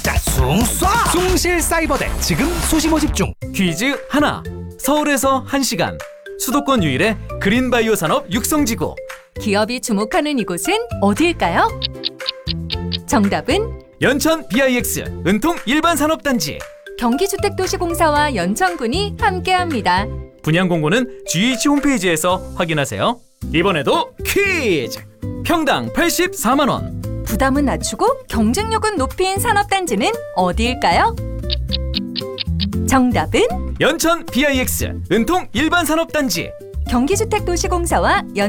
자, 숭쏴! 숭실사이버대 지금 수시 모집 중. 퀴즈 하나. 서울에서 1시간. 수도권 유일의 그린바이오 산업 육성지구. 기업이 주목하는 이곳은 어디일까요? 정답은 연천 BIX 은통 일반산업단지. 경기주택도시공사와 연천군이 함께합니다. 분양 공고는 GH 홈페이지에서 확인하세요. 이번에도 퀴즈! 평당 84만 원. 부담은 낮추고 경쟁력은 높인 산업단지는 어디일까요? 정답은 연천 BIX 은통 일반산업단지. 경기주택도시공사와